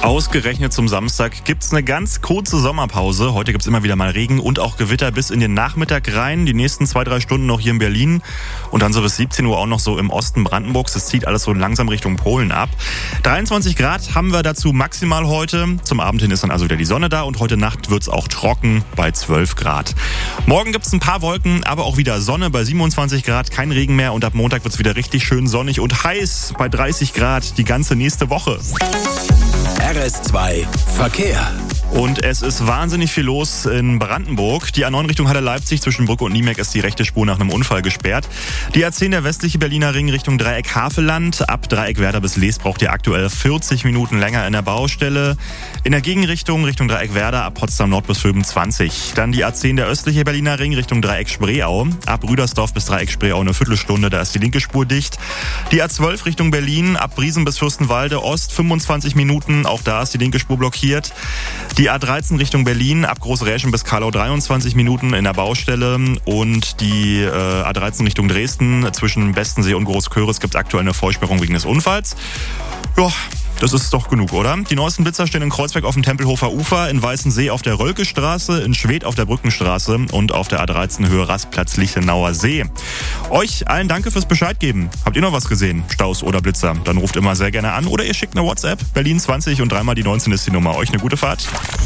Ausgerechnet zum Samstag gibt's eine ganz kurze Sommerpause. Heute gibt's immer wieder mal Regen und auch Gewitter bis in den Nachmittag rein. Die nächsten 2-3 Stunden noch hier in Berlin und dann so bis 17 Uhr auch noch so im Osten Brandenburgs. Es zieht alles so langsam Richtung Polen ab. 23 Grad haben wir dazu maximal heute. Zum Abend hin ist dann also wieder die Sonne da und heute Nacht wird's auch trocken bei 12 Grad. Morgen gibt's ein paar Wolken, aber auch wieder Sonne bei 27 Grad, kein Regen mehr und ab Montag wird's wieder richtig schön sonnig und heiß bei 30 Grad die ganze nächste Woche. RS2 Verkehr. Und es ist wahnsinnig viel los in Brandenburg. Die A9 Richtung Halle Leipzig zwischen Brücke und Niemek ist die rechte Spur nach einem Unfall gesperrt. Die A10 der westliche Berliner Ring Richtung Dreieck Havelland. Ab Dreieck Werder bis Lees braucht ihr aktuell 40 Minuten länger in der Baustelle. In der Gegenrichtung Richtung Dreieck Werder ab Potsdam Nord bis 25. Dann die A10 der östliche Berliner Ring Richtung Dreieck Spreeau. Ab Rüdersdorf bis Dreieck Spreeau eine Viertelstunde, da ist die linke Spur dicht. Die A12 Richtung Berlin ab Briesen bis Fürstenwalde Ost 25 Minuten, auch da ist die linke Spur blockiert. Die A13 Richtung Berlin, ab Großräschen bis Karlau 23 Minuten in der Baustelle und die A13 Richtung Dresden zwischen Bestensee und Großköris gibt es aktuell eine Vollsperrung wegen des Unfalls. Ja, das ist doch genug, oder? Die neuesten Blitzer stehen in Kreuzberg auf dem Tempelhofer Ufer, in Weißensee auf der Rölkestraße, in Schwedt auf der Brückenstraße und auf der A13 Höhe Rastplatz Lichtenauer See. Euch allen danke fürs Bescheid geben. Habt ihr noch was gesehen? Staus oder Blitzer? Dann ruft immer sehr gerne an oder ihr schickt eine WhatsApp. Berlin 20 und 3 mal die 19 ist die Nummer. Euch eine gute Fahrt.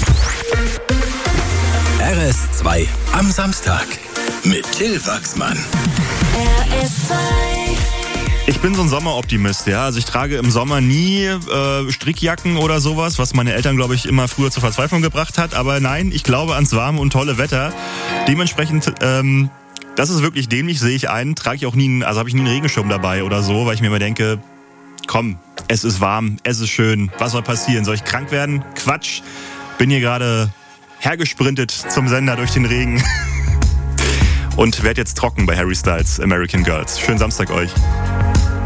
RS2 am Samstag mit Till Wachsmann. RS2. Ich bin so ein Sommeroptimist, ja. Also ich trage im Sommer nie Strickjacken oder sowas, was meine Eltern, glaube ich, immer früher zur Verzweiflung gebracht hat. Aber nein, ich glaube ans warme und tolle Wetter. Dementsprechend, das ist wirklich dämlich, sehe ich ein. Trage ich auch nie, also habe ich nie einen Regenschirm dabei oder so, weil ich mir immer denke, komm, es ist warm, es ist schön. Was soll passieren? Soll ich krank werden? Quatsch. Bin hier gerade hergesprintet zum Sender durch den Regen. Und werd jetzt trocken bei Harry Styles American Girls. Schönen Samstag euch.